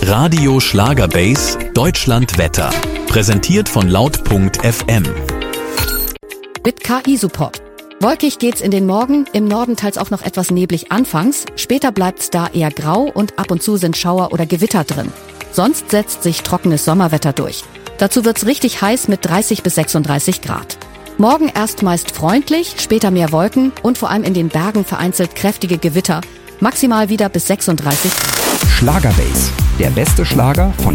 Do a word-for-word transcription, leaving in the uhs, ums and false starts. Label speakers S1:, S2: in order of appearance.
S1: Radio Schlagerbase Deutschland Wetter. Präsentiert von laut punkt f m.
S2: Mit K I-Support. Wolkig geht's in den Morgen, im Norden teils auch noch etwas neblig anfangs, später bleibt's da eher grau und ab und zu sind Schauer oder Gewitter drin. Sonst setzt sich trockenes Sommerwetter durch. Dazu wird's richtig heiß mit dreißig bis sechsunddreißig Grad. Morgen erst meist freundlich, später mehr Wolken und vor allem in den Bergen vereinzelt kräftige Gewitter, maximal wieder bis sechsunddreißig Grad.
S3: Schlagerbase, der beste Schlager von